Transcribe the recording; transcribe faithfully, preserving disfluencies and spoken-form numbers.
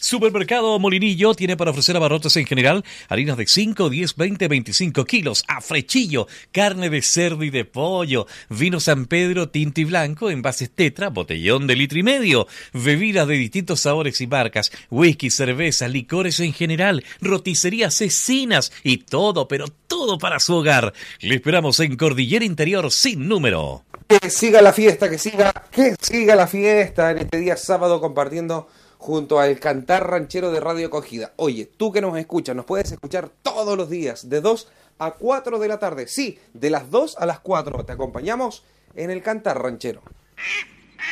Supermercado Molinillo tiene para ofrecer abarrotes en general harinas de cinco, diez, veinte, veinticinco kilos, a frechillo, carne de cerdo y de pollo, vino San Pedro tinto y blanco, envases Tetra, botellón de litro y medio, bebidas de distintos sabores y marcas, whisky, cerveza, licores en general, roticerías cecinas y todo, pero todo para su hogar. Le esperamos en Cordillera Interior sin número. Que siga la fiesta, que siga, que siga la fiesta en este día sábado compartiendo junto al Cantar Ranchero de Radio Acogida. Oye, tú que nos escuchas, nos puedes escuchar todos los días, de dos a cuatro de la tarde. Sí, de las dos a las cuatro. Te acompañamos en el Cantar Ranchero.